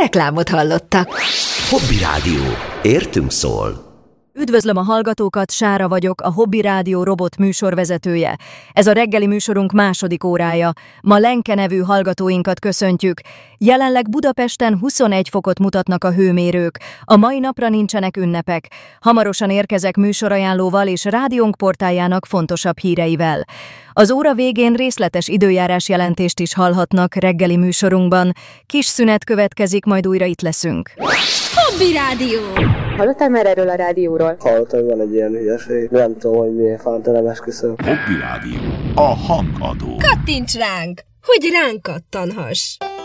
Reklámot hallottak. Hobby Rádió. Értünk szól. Üdvözlöm a hallgatókat, Sára vagyok, a Hobby Rádió robot műsorvezetője. Ez a reggeli műsorunk második órája. Ma Lenke nevű hallgatóinkat köszöntjük. Jelenleg Budapesten 21 fokot mutatnak a hőmérők. A mai napra nincsenek ünnepek. Hamarosan érkezek műsorajánlóval és rádiónk portáljának fontosabb híreivel. Az óra végén részletes időjárás jelentést is hallhatnak reggeli műsorunkban. Kis szünet következik, majd újra itt leszünk. Hobby Rádió! Hallottál már erről a rádióról? Hallottam, hogy van egy ilyen hülyeség. Nem tudom, hogy milyen fanta, nem esküszöm. Hobby Rádió. A hangadó. Kattints ránk, hogy ránk kattanhass!